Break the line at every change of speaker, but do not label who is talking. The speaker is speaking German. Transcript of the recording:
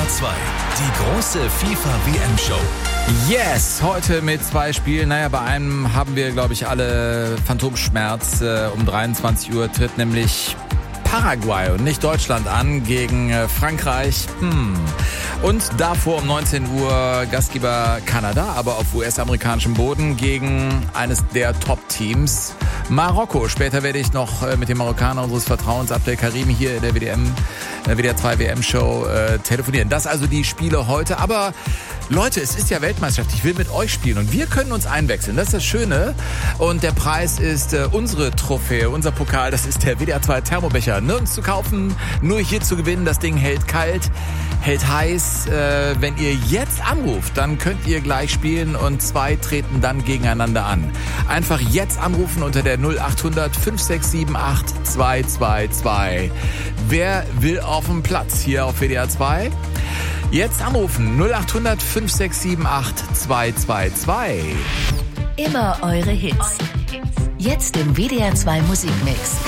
2, die große FIFA-WM-Show.
Yes, heute mit 2 Spielen. Bei einem haben wir, glaube ich, alle Phantomschmerz. Um 23 Uhr tritt nämlich Paraguay und nicht Deutschland an gegen Frankreich. Und davor um 19 Uhr Gastgeber Kanada, aber auf US-amerikanischem Boden gegen eines der Top-Teams Marokko. Später werde ich noch mit dem Marokkaner unseres Vertrauens, Abdel Karim, hier in der WDR 2 WM-Show telefonieren. Das also die Spiele heute. Aber Leute, es ist ja Weltmeisterschaft. Ich will mit euch spielen und wir können uns einwechseln. Das ist das Schöne. Und der Preis ist unsere Trophäe, unser Pokal. Das ist der WDR 2 Thermobecher. Nirgends zu kaufen, nur hier zu gewinnen. Das Ding hält kalt, hält heiß. Wenn ihr jetzt anruft, dann könnt ihr gleich spielen und 2 treten dann gegeneinander an. Einfach jetzt anrufen unter der 0800 5678 222. Wer will auf dem Platz hier auf WDR 2? Jetzt anrufen 0800 5678 222.
Immer eure Hits. Jetzt im WDR 2 Musikmix.